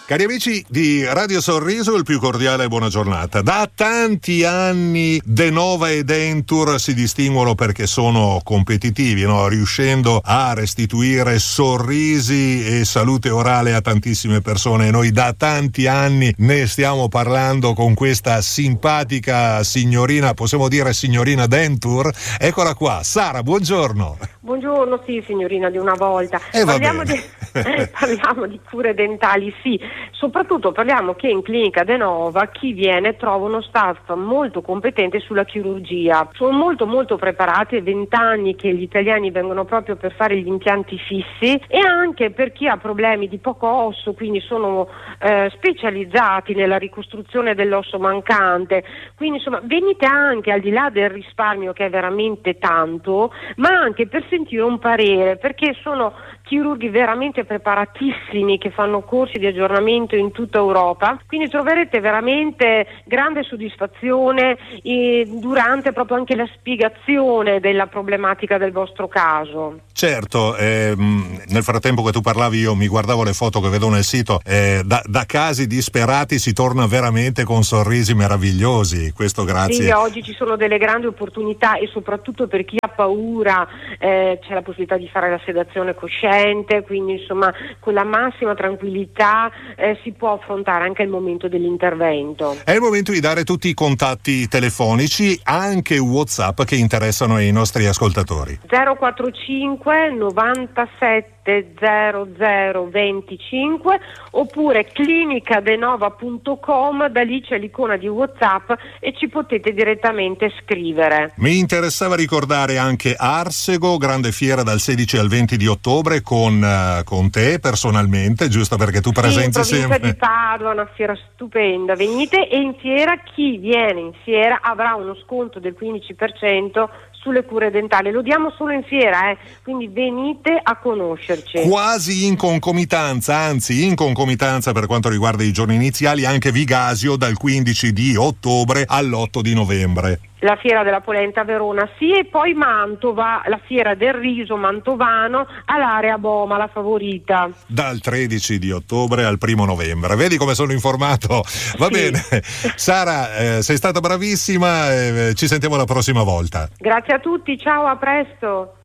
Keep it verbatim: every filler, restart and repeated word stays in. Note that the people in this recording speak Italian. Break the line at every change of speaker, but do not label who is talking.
Cari amici di Radio Sorriso, il più cordiale buona giornata. Da tanti anni Denova e Denture si distinguono perché sono competitivi, no? Riuscendo a restituire sorrisi e salute orale a tantissime persone. E noi da tanti anni ne stiamo parlando con questa simpatica signorina, possiamo dire signorina Denture. Eccola qua, Sara, buongiorno.
Buongiorno, sì, signorina di una volta.
Eh,
parliamo, di, parliamo di cure dentali, sì. Soprattutto parliamo che in clinica Denova chi viene trova uno staff molto competente sulla chirurgia. Sono molto molto preparati, è vent'anni che gli italiani vengono proprio per fare gli impianti fissi, e anche per chi ha problemi di poco osso, quindi sono eh, specializzati nella ricostruzione dell'osso mancante. Quindi insomma venite anche al di là del risparmio, che è veramente tanto, ma anche per sentire un parere, perché sono chirurghi veramente preparatissimi che fanno corsi di aggiornamento in tutta Europa, quindi troverete veramente grande soddisfazione eh, durante proprio anche la spiegazione della problematica del vostro caso.
Certo, ehm, nel frattempo che tu parlavi io mi guardavo le foto che vedo nel sito, eh, da, da casi disperati si torna veramente con sorrisi meravigliosi, questo grazie.
Sì, oggi ci sono delle grandi opportunità, e soprattutto per chi ha paura eh, c'è la possibilità di fare la sedazione cosciente, quindi insomma con la massima tranquillità eh, si può affrontare anche il momento dell'intervento.
È il momento di dare tutti i contatti telefonici, anche WhatsApp, che interessano ai nostri ascoltatori.
zero quattro cinque novantasette zero zero venticinque oppure clinicadenova punto com, da lì c'è l'icona di WhatsApp e ci potete direttamente scrivere.
Mi interessava ricordare anche Arsego, grande fiera dal sedici al venti di ottobre con, uh, con te personalmente, giusto perché tu presenzi
sì, in provincia
sempre.
Di Padova, una fiera stupenda, venite, e in fiera chi viene in fiera avrà uno sconto del quindici per cento sulle cure dentali, lo diamo solo in fiera, eh? Quindi venite a conoscerci.
Quasi in concomitanza, anzi in concomitanza per quanto riguarda i giorni iniziali, anche Vigasio dal quindici di ottobre all'otto di novembre.
La fiera della polenta a Verona, sì, e poi Mantova, la fiera del riso mantovano all'area Boma, la favorita.
Dal tredici di ottobre al primo novembre. Vedi come sono informato? Va
sì.
Bene. Sara, eh, sei stata bravissima, eh, ci sentiamo la prossima volta.
Grazie a tutti, ciao, a presto.